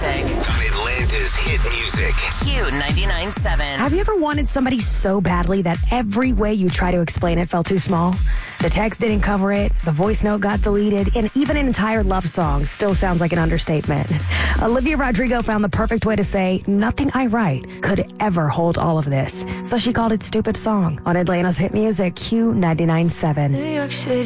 music. Atlanta's hit music. Q99.7. Have you ever wanted somebody so badly that every way you try to explain it felt too small? The text didn't cover it, the voice note got deleted, and even an entire love song still sounds like an understatement. Olivia Rodrigo found the perfect way to say, nothing I write could ever hold all of this. So she called it Stupid Song on Atlanta's hit music, Q99.7. New York City.